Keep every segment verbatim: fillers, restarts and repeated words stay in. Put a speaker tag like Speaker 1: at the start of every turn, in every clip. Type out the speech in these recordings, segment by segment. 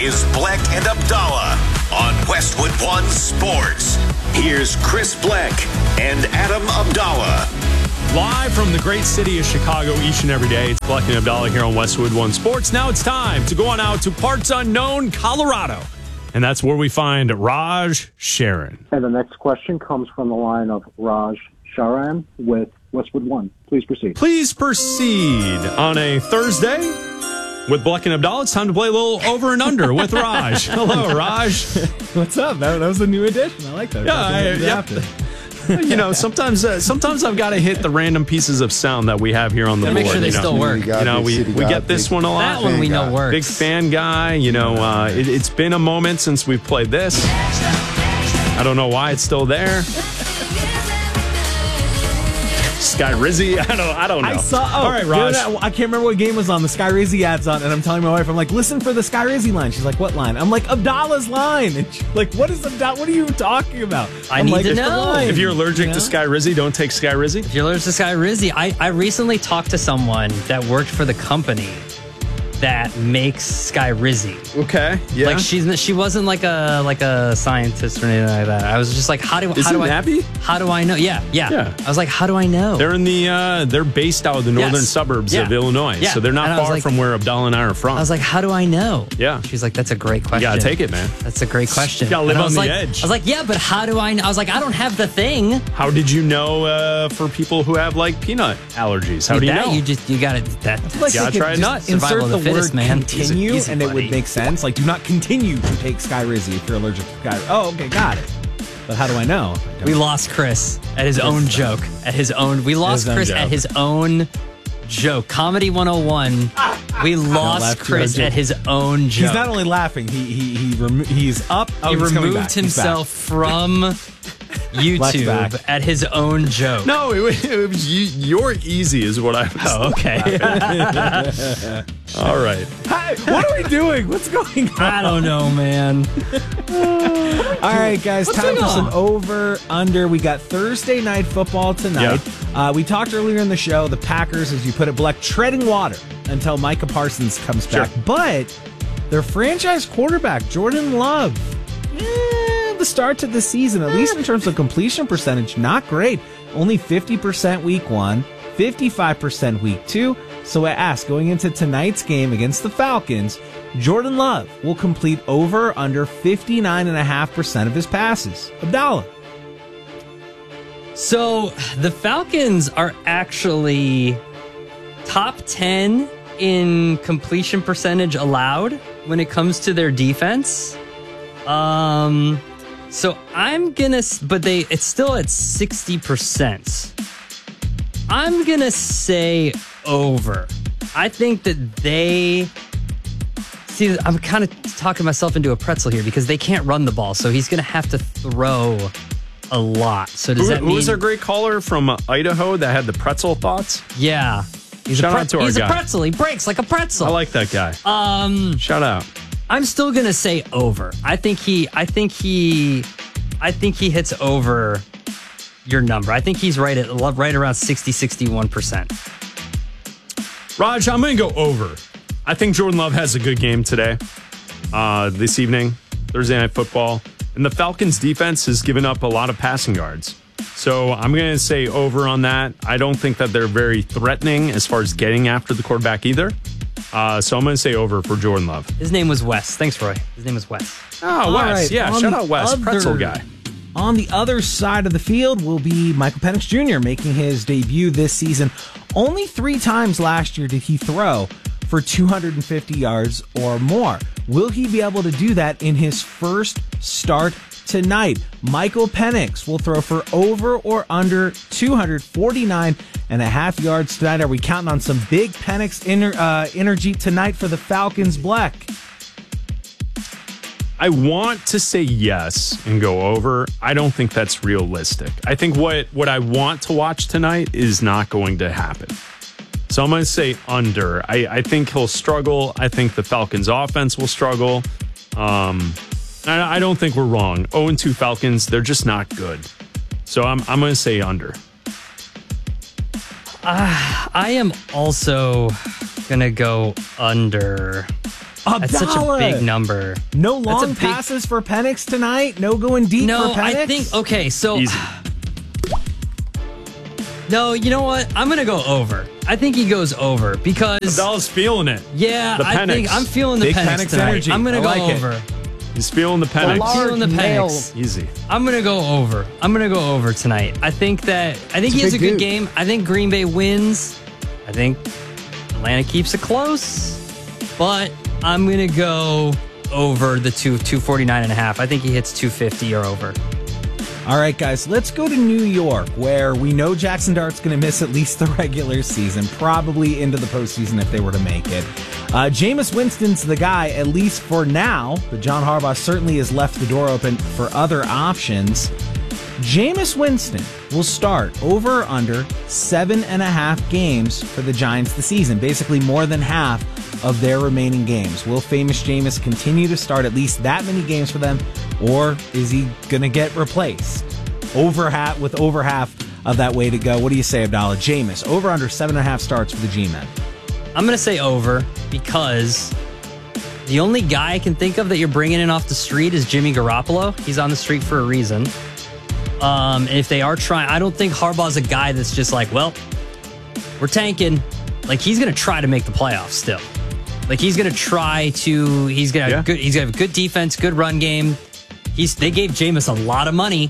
Speaker 1: is Bleck and Abdallah on Westwood One Sports. Here's Chris Bleck and Adam Abdallah.
Speaker 2: Live from the great city of Chicago each and every day, it's Bleck and Abdallah here on Westwood One Sports. Now it's time to go on out to parts unknown Colorado. And that's where we find Raj Sharon.
Speaker 3: And the next question comes from the line of Raj Sharan with Westwood One. Please proceed.
Speaker 2: Please proceed on a Thursday with Bleck and Abdallah. It's time to play a little over and under with Raj. Hello, Raj.
Speaker 4: What's up? That, that was a new addition. I like that.
Speaker 2: Yeah, I, yeah. You know, sometimes uh, sometimes I've got to hit the random pieces of sound that we have here on the
Speaker 5: board.
Speaker 2: Make
Speaker 5: sure they
Speaker 2: you know?
Speaker 5: still work.
Speaker 2: You, you know, we, we get this one a lot.
Speaker 5: That one we know works.
Speaker 2: Big fan guy. You know, uh, it, it's been a moment since we've played this. I don't know why it's still there. Sky Rizzy, I don't, I don't know.
Speaker 4: I saw. Oh,
Speaker 2: all right, Raj.
Speaker 4: I can't remember what game was on. The Sky Rizzy ad's on, and I'm telling my wife, I'm like, listen for the Sky Rizzy line. She's like, what line? I'm like, Abdallah's line. And she's like, what is Abdallah? What are you talking about?
Speaker 5: I
Speaker 4: I'm
Speaker 5: need
Speaker 4: like,
Speaker 5: to know.
Speaker 2: If you're allergic
Speaker 4: you know?
Speaker 2: to Sky Rizzy, don't take Sky Rizzy.
Speaker 5: If you're allergic to Sky Rizzy, I, I recently talked to someone that worked for the company that makes Sky Rizzy.
Speaker 2: Okay, yeah.
Speaker 5: Like she's she wasn't like a like a scientist or anything like that. I was just like, how do
Speaker 2: Is
Speaker 5: how
Speaker 2: it
Speaker 5: do I
Speaker 2: Abby?
Speaker 5: How do I know? Yeah, yeah,
Speaker 2: Yeah.
Speaker 5: I was like, how do I know?
Speaker 2: They're in the uh, they're based out of the northern
Speaker 5: Yes.
Speaker 2: suburbs
Speaker 5: Yeah.
Speaker 2: of Illinois,
Speaker 5: Yeah.
Speaker 2: so they're not
Speaker 5: And I was
Speaker 2: far
Speaker 5: like-
Speaker 2: from where Abdallah and I are from.
Speaker 5: I was like, how do I know?
Speaker 2: Yeah.
Speaker 5: She's like, that's a great question.
Speaker 2: You gotta take it, man.
Speaker 5: That's a great question.
Speaker 2: You gotta live
Speaker 5: And I
Speaker 2: on
Speaker 5: was
Speaker 2: the
Speaker 5: like,
Speaker 2: edge.
Speaker 5: I was like, yeah, but how do I know? I was like, I don't have the thing.
Speaker 2: How did you know uh, for people who have like peanut allergies? How do you
Speaker 5: that,
Speaker 2: know?
Speaker 5: You just you got to that.
Speaker 4: Like
Speaker 2: Yeah,
Speaker 4: they could
Speaker 2: try it
Speaker 4: just
Speaker 2: nuts.
Speaker 4: insert
Speaker 5: Survival of
Speaker 4: the,
Speaker 5: the fittest,
Speaker 4: word
Speaker 5: man.
Speaker 4: continue,
Speaker 5: Easy,
Speaker 4: and it
Speaker 5: buddy.
Speaker 4: would make sense. Like, do not continue to take Sky Rizzy if you're allergic to Sky. Oh, okay, got it. But how do I know? I don't-
Speaker 5: We lost Chris at his own joke. At his own, we lost
Speaker 4: His own
Speaker 5: Chris
Speaker 4: joke.
Speaker 5: at his own joke. Comedy one oh one. We lost
Speaker 4: laugh too
Speaker 5: Chris
Speaker 4: hard.
Speaker 5: at his own joke.
Speaker 4: He's not only laughing. He he he remo- he's up. Oh,
Speaker 5: he
Speaker 4: he's coming
Speaker 5: removed
Speaker 4: back. He's back.
Speaker 5: himself from YouTube
Speaker 4: back.
Speaker 5: at his own joke.
Speaker 2: no, it was, it was you, you're easy is what I was.
Speaker 5: Oh, okay.
Speaker 2: All right.
Speaker 4: Hi, what are we doing? What's going on?
Speaker 5: I don't know, man.
Speaker 4: All right, guys,
Speaker 5: What's
Speaker 4: time
Speaker 5: going
Speaker 4: for some
Speaker 5: on?
Speaker 4: over under. We got Thursday night football tonight. Uh, we talked earlier in the show, the Packers, as you put it, Bleck, treading water until Micah Parsons comes
Speaker 2: Sure.
Speaker 4: back. But their franchise quarterback, Jordan Love, eh, the start to the season, at least in terms of completion percentage, not great. Only fifty percent week one, fifty-five percent week two. So I ask, going into tonight's game against the Falcons, Jordan Love will complete over or under fifty-nine point five percent of his passes. Abdallah.
Speaker 5: So the Falcons are actually top ten in completion percentage allowed when it comes to their defense. Um, so I'm gonna, s- but they it's still at sixty percent. I'm gonna say over. I think that they. See, I'm kind of talking myself into a pretzel here because they can't run the ball, so he's gonna have to throw a lot. So does
Speaker 2: Who,
Speaker 5: that
Speaker 2: who
Speaker 5: mean?
Speaker 2: was our great caller from uh, Idaho that had the pretzel thoughts?
Speaker 5: Yeah. He's
Speaker 2: Shout
Speaker 5: a
Speaker 2: out to our
Speaker 5: He's
Speaker 2: guy.
Speaker 5: a pretzel. He breaks like a pretzel.
Speaker 2: I like that guy.
Speaker 5: Um,
Speaker 2: Shout out.
Speaker 5: I'm still gonna say over. I think he. I think he. I think he hits over your number. I think he's right at right around sixty, sixty-one percent.
Speaker 2: Raj, I'm going to go over. I think Jordan Love has a good game today, uh, this evening, Thursday Night Football. And the Falcons' defense has given up a lot of passing yards. So I'm going to say over on that. I don't think that they're very threatening as far as getting after the quarterback either. Uh, so I'm going to say over for Jordan Love.
Speaker 5: His name was Wes. Thanks, Roy. His name was Wes.
Speaker 2: Oh,
Speaker 4: All
Speaker 2: Wes.
Speaker 4: right,
Speaker 2: Yeah,
Speaker 4: on
Speaker 2: shout
Speaker 4: the
Speaker 2: out Wes.
Speaker 4: other-
Speaker 2: Pretzel guy.
Speaker 4: On the other side of the field will be Michael Penix Junior making his debut this season. Only three times last year did he throw for two hundred fifty yards or more. Will he be able to do that in his first start tonight? Michael Penix will throw for over or under two hundred forty-nine and a half yards tonight. Are we counting on some big Penix ener- uh, energy tonight for the Falcons, Bleck?
Speaker 2: I want to say yes and go over. I don't think that's realistic. I think what, what I want to watch tonight is not going to happen. So I'm going to say under. I, I think he'll struggle. I think the Falcons offense will struggle. Um, I, I don't think we're wrong. oh and two Falcons, they're just not good. So I'm, I'm going to say under.
Speaker 5: Uh, I am also going to go under. That's such a
Speaker 4: Abdallah.
Speaker 5: big number.
Speaker 4: No
Speaker 5: That's a
Speaker 4: long
Speaker 5: big-
Speaker 4: passes for Penix tonight. No going deep
Speaker 5: No,
Speaker 4: for Penix.
Speaker 5: I think okay. So
Speaker 2: Easy.
Speaker 5: no, you know what? I'm gonna go over. I think he goes over because
Speaker 2: Abdallah's feeling it.
Speaker 5: yeah,
Speaker 2: The
Speaker 5: I think
Speaker 2: Penix.
Speaker 5: I'm feeling the
Speaker 4: Big
Speaker 5: Penix,
Speaker 4: Penix
Speaker 5: tonight.
Speaker 4: energy.
Speaker 5: I'm gonna
Speaker 4: I
Speaker 5: go
Speaker 4: like it.
Speaker 5: over.
Speaker 2: He's feeling the Penix.
Speaker 3: large
Speaker 5: Feeling the
Speaker 3: male.
Speaker 5: Penix.
Speaker 2: Easy.
Speaker 5: I'm gonna go over. I'm gonna go over tonight. I think that I think
Speaker 3: It's a
Speaker 5: he has a
Speaker 3: big
Speaker 5: good
Speaker 3: dude.
Speaker 5: game. I think Green Bay wins. I think Atlanta keeps it close, but I'm gonna go over the two two forty nine and a half. I think he hits two fifty or over.
Speaker 4: All right, guys, let's go to New York, where we know Jackson Dart's going to miss at least the regular season, probably into the postseason if they were to make it. Uh, Jameis Winston's the guy, at least for now, but John Harbaugh certainly has left the door open for other options. Jameis Winston will start over or under seven and a half games for the Giants this season, basically more than half of their remaining games. Will famous Jameis continue to start at least that many games for them, or is he going to get replaced? Over half, with over half of that way to go. What do you say, Abdallah? Jameis, over under seven and a half starts for the G-Men.
Speaker 5: I'm gonna say over because the only guy I can think of that you're bringing in off the street is Jimmy Garoppolo. He's on the street for a reason. Um, and if they are trying, I don't think Harbaugh's a guy that's just like, well, we're tanking. Like he's gonna try to make the playoffs still. Like he's gonna try to. He's gonna
Speaker 2: Yeah.
Speaker 5: have good. He's gonna have good defense, good run game. He's. They gave Jameis a lot of money,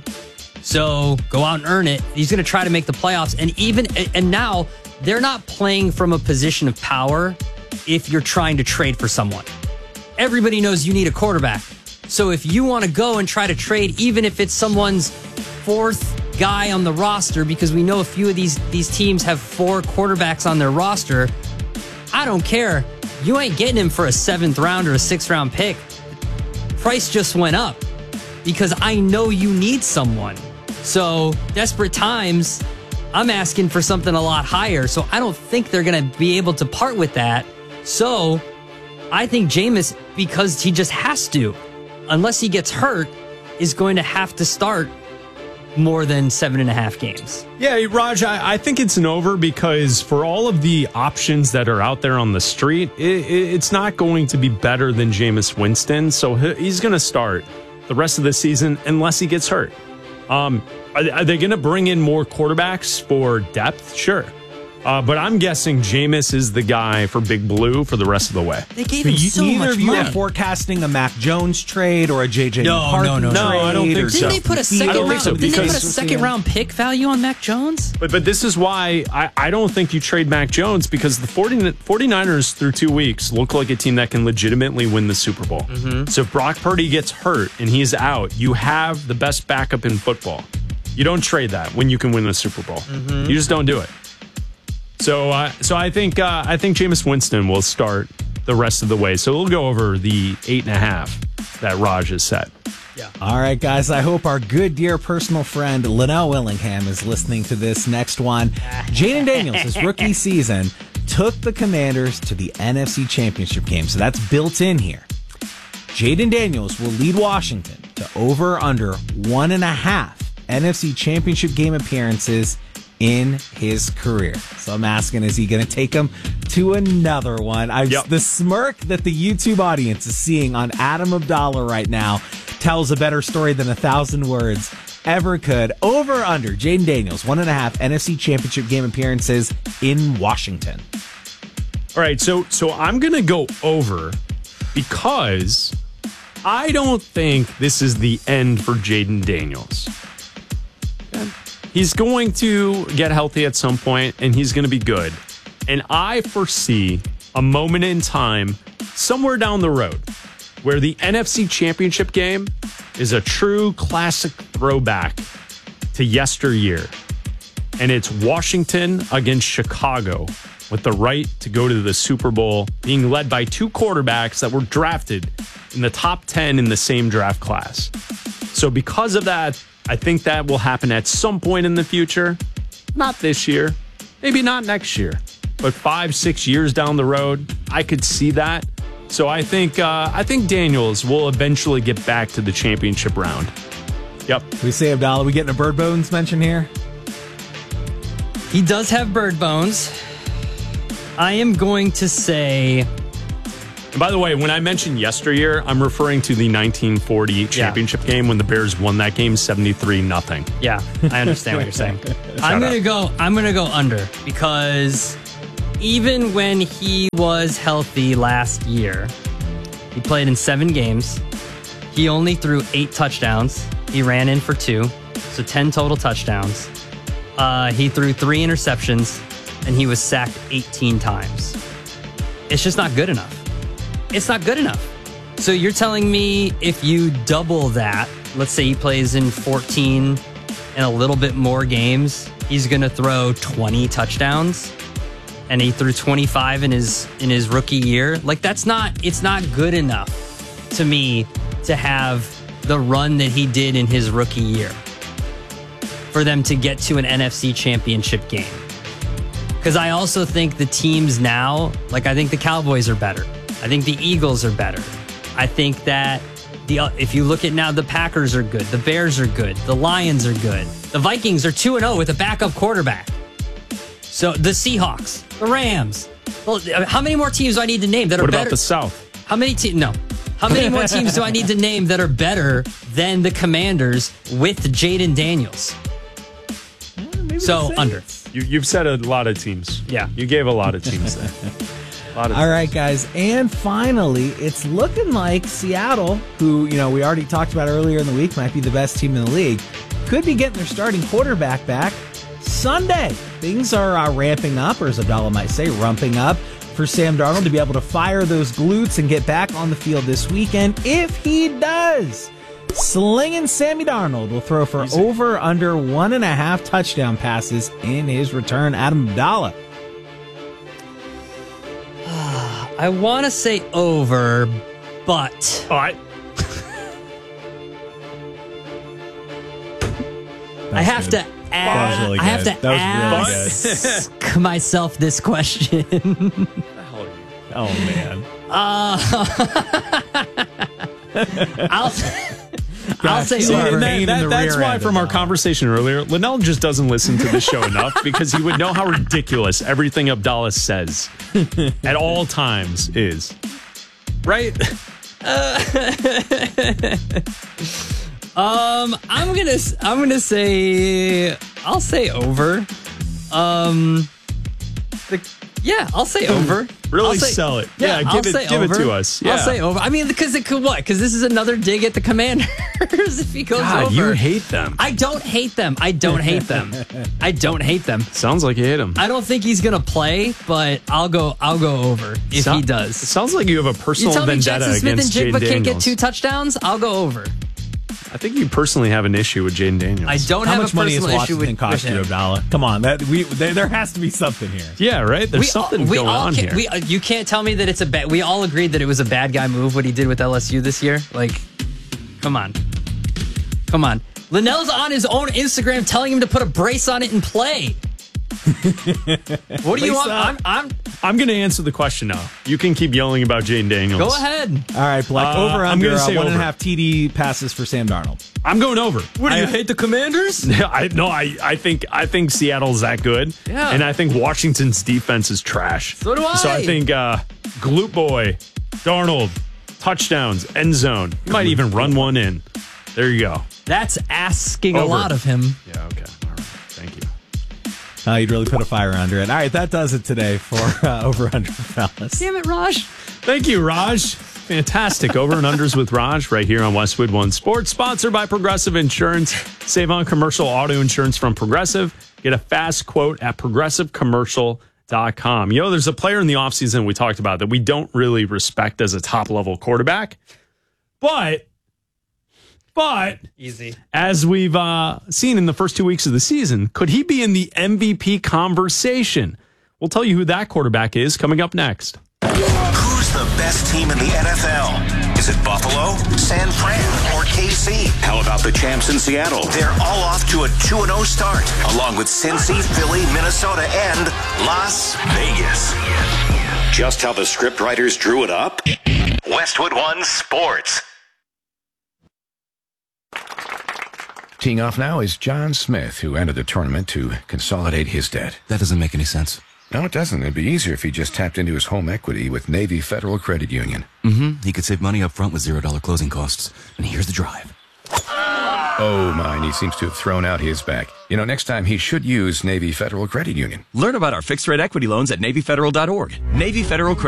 Speaker 5: so go out and earn it. He's gonna try to make the playoffs, and even and now they're not playing from a position of power. If you're trying to trade for someone, everybody knows you need a quarterback. So if you want to go and try to trade, even if it's someone's fourth guy on the roster, because we know a few of these these teams have four quarterbacks on their roster, I don't care. You ain't getting him for a seventh round or a sixth round pick. Price just went up because I know you need someone. So desperate times, I'm asking for something a lot higher. So I don't think they're going to be able to part with that. So I think Jameis, because he just has to, unless he gets hurt, is going to have to start more than seven and a half games.
Speaker 2: Yeah, Raj, I, I think it's an over because for all of the options that are out there on the street, it, it, it's not going to be better than Jameis Winston. So he, he's going to start the rest of the season unless he gets hurt. Um, are, are they going to bring in more quarterbacks for depth? Sure. Uh, but I'm guessing Jameis is the guy for Big Blue for the rest of the way.
Speaker 5: They gave
Speaker 4: But
Speaker 5: him
Speaker 4: you,
Speaker 5: so
Speaker 4: neither
Speaker 5: much
Speaker 4: of you
Speaker 5: money.
Speaker 4: are forecasting a Mac Jones trade or a J J
Speaker 5: No,
Speaker 4: McCarthy
Speaker 5: no, no, no.
Speaker 4: trade.
Speaker 2: No, I don't think
Speaker 4: or
Speaker 2: so.
Speaker 5: Didn't they put a
Speaker 4: Justin
Speaker 5: second
Speaker 2: I don't think
Speaker 5: round?
Speaker 2: so,
Speaker 5: Didn't they put a
Speaker 2: because-
Speaker 5: second round pick value on Mac Jones?
Speaker 2: But but this is why I, I don't think you trade Mac Jones because the 40, 49ers through two weeks look like a team that can legitimately win the Super Bowl.
Speaker 5: Mm-hmm.
Speaker 2: So if Brock Purdy gets hurt and he's out, you have the best backup in football. You don't trade that when you can win the Super Bowl.
Speaker 5: Mm-hmm.
Speaker 2: You just don't do it. So uh, so I think uh, I think Jameis Winston will start the rest of the way. So we'll go over the eight and a half that Raj has set.
Speaker 4: All right, guys, I hope our good, dear personal friend Linnell Willingham is listening to this next one. Jaden Daniels, his rookie season, took the Commanders to the N F C Championship game, so that's built in here. Jaden Daniels will lead Washington to over or under one and a half N F C Championship game appearances in his career. So I'm asking, is he going to take him to another one? I,
Speaker 2: Yep.
Speaker 4: The smirk that the YouTube audience is seeing on Adam Abdallah right now tells a better story than a thousand words ever could. Over or under Jaden Daniels, one and a half N F C Championship game appearances in Washington.
Speaker 2: All right, so so I'm going to go over because I don't think this is the end for Jaden Daniels. He's going to get healthy at some point, and he's going to be good. And I foresee a moment in time somewhere down the road where the N F C Championship game is a true classic throwback to yesteryear. And it's Washington against Chicago with the right to go to the Super Bowl, being led by two quarterbacks that were drafted in the top ten in the same draft class. So because of that, I think that will happen at some point in the future. Not this year, maybe not next year, but five, six years down the road, I could see that. So I think uh, I think Daniels will eventually get back to the championship round. Yep.
Speaker 4: We say, Abdallah, we getting a Bird Bones mention here?
Speaker 5: He does have bird bones. I am going to say
Speaker 2: And by the way, when I mentioned yesteryear, I'm referring to the nineteen forty championship game when the Bears won that game seventy-three nothing.
Speaker 5: Yeah, I understand what you're saying. I'm gonna
Speaker 2: up.
Speaker 5: go. I'm gonna go under because even when he was healthy last year, he played in seven games. He only threw eight touchdowns. He ran in for two, so ten total touchdowns. Uh, he threw three interceptions, and he was sacked eighteen times. It's just not good enough. It's not good enough. So you're telling me if you double that, let's say he plays in fourteen and a little bit more games, he's going to throw twenty touchdowns, and he threw twenty-five in his in his rookie year. Like that's not it's not good enough to me to have the run that he did in his rookie year for them to get to an N F C championship game. Because I also think the teams now, like I think the Cowboys are better. I think the Eagles are better. I think that the if you look at now, the Packers are good. The Bears are good. The Lions are good. The Vikings are two and oh with a backup quarterback. So the Seahawks, the Rams. Well, how many more teams do I need to name that are
Speaker 2: What
Speaker 5: better?
Speaker 2: about the South?
Speaker 5: How many teams? No. How many more teams do I need to name that are better than the Commanders with Jaden Daniels? So under.
Speaker 2: You, you've said a lot of teams.
Speaker 5: Yeah.
Speaker 2: You gave a lot of teams there. A lot of
Speaker 4: All right, guys. And finally, it's looking like Seattle, who, you know, we already talked about earlier in the week, might be the best team in the league, could be getting their starting quarterback back Sunday. Things are uh, ramping up, or as Abdallah might say, rumping up for Sam Darnold to be able to fire those glutes and get back on the field this weekend. If he does, slinging Sammy Darnold will throw for
Speaker 2: Easy.
Speaker 4: over under one and a half touchdown passes in his return. Adam Abdallah.
Speaker 5: I want to say over, but
Speaker 2: Oh, I,
Speaker 5: I have
Speaker 4: good.
Speaker 5: to add,
Speaker 4: really
Speaker 5: I have
Speaker 4: good.
Speaker 5: to
Speaker 4: That was really
Speaker 5: ask myself this question.
Speaker 4: Oh, man.
Speaker 5: I'll, I'll say
Speaker 4: See,
Speaker 5: over.
Speaker 4: and
Speaker 2: that,
Speaker 4: in
Speaker 2: that,
Speaker 4: the
Speaker 2: that's
Speaker 4: rear
Speaker 2: why,
Speaker 4: end
Speaker 2: from
Speaker 4: of
Speaker 2: our
Speaker 4: that.
Speaker 2: conversation earlier, Linnell just doesn't listen to this show enough because he would know how ridiculous everything Abdallah says at all times is. Right?
Speaker 5: Um, I'm gonna, I'm gonna say, I'll say over. Um, the, yeah, I'll say over.
Speaker 2: Really
Speaker 5: I'll say,
Speaker 2: sell it. Yeah, give
Speaker 5: I'll
Speaker 2: it-
Speaker 5: say
Speaker 2: give it
Speaker 5: over.
Speaker 2: to us. Yeah.
Speaker 5: I'll say over. I mean, because it could what? Because this is another dig at the Commanders. If he goes
Speaker 2: God,
Speaker 5: over,
Speaker 2: you hate them.
Speaker 5: I don't hate them. I don't hate them. I don't hate them.
Speaker 2: Sounds like you hate them.
Speaker 5: I don't think he's gonna play, but I'll go. I'll go over if
Speaker 2: So-
Speaker 5: he
Speaker 2: It
Speaker 5: does.
Speaker 2: sounds like you have a
Speaker 5: You
Speaker 2: personal
Speaker 5: tell me
Speaker 2: vendetta
Speaker 5: Jackson Smith and
Speaker 2: against
Speaker 5: Jigba
Speaker 2: Jaden
Speaker 5: can't get
Speaker 2: Daniels.
Speaker 5: two touchdowns. I'll go over.
Speaker 2: I think you personally have an issue with Jaden Daniels.
Speaker 5: I don't
Speaker 4: How
Speaker 5: have
Speaker 4: much
Speaker 5: a
Speaker 4: money has
Speaker 5: personal issue
Speaker 4: Washington
Speaker 5: with,
Speaker 4: cost
Speaker 5: with
Speaker 4: you,
Speaker 5: him.
Speaker 4: Abdallah? Come on, that we there, there has to be something here.
Speaker 2: Yeah, right? There's something
Speaker 5: all, we
Speaker 2: going
Speaker 5: all
Speaker 2: on
Speaker 5: can,
Speaker 2: here.
Speaker 5: We, uh, you can't tell me that it's a bad. We all agreed that it was a bad guy move what he did with L S U this year. Like, come on, come on. Linnell's on his own Instagram telling him to put a brace on it and play. What do you want? I'm, I'm.
Speaker 2: I'm going to answer the question now. You can keep yelling about Jaden Daniels.
Speaker 5: Go ahead.
Speaker 4: All right, Black,
Speaker 2: Uh,
Speaker 4: over
Speaker 2: I'm
Speaker 4: under
Speaker 2: gonna
Speaker 4: uh,
Speaker 2: say
Speaker 4: one and a
Speaker 2: over.
Speaker 4: half T D passes for Sam Darnold.
Speaker 2: I'm going over.
Speaker 5: What do you
Speaker 2: I-
Speaker 5: hate the Commanders?
Speaker 2: I no, I, I think I think Seattle's that good.
Speaker 5: Yeah.
Speaker 2: And I think Washington's defense is trash.
Speaker 5: So do I.
Speaker 2: So I think uh Glute Boy, Darnold, touchdowns, end zone. You might even run one in. There you go.
Speaker 5: That's asking a
Speaker 2: Over.
Speaker 5: lot of him.
Speaker 2: Yeah, okay. All right. Thank you.
Speaker 4: Uh, you'd really put a fire under it. All right, that does it today for uh, Over Under Fellas.
Speaker 5: Damn it, Raj.
Speaker 2: Thank you, Raj. Fantastic. Over and unders with Raj right here on Westwood One Sports, sponsored by Progressive Insurance. Save on commercial auto insurance from Progressive. Get a fast quote at progressive commercial dot com. You know, there's a player in the offseason we talked about that we don't really respect as a top level quarterback. But, but
Speaker 5: Easy.
Speaker 2: as we've uh, seen in the first two weeks of the season, could he be in the M V P conversation? We'll tell you who that quarterback is coming up next.
Speaker 1: Who's the best team in the N F L? Is it Buffalo, San Fran, or K C? How about the champs in Seattle? They're all off to a two and oh start, along with Cincy, Philly, Minnesota, and Las Vegas. Just how the script writers drew it up? Westwood One Sports.
Speaker 6: Teeing off now is John Smith, who entered the tournament to consolidate his debt.
Speaker 7: That doesn't make any sense.
Speaker 6: No, it doesn't. It'd be easier if he just tapped into his home equity with Navy Federal Credit Union.
Speaker 7: Mm-hmm. He could save money up front with zero dollar closing costs. And here's the drive.
Speaker 6: Oh, my, and he seems to have thrown out his back. You know, next time he should use Navy Federal Credit Union.
Speaker 7: Learn about our fixed rate equity loans at Navy Federal dot org. Navy Federal Credit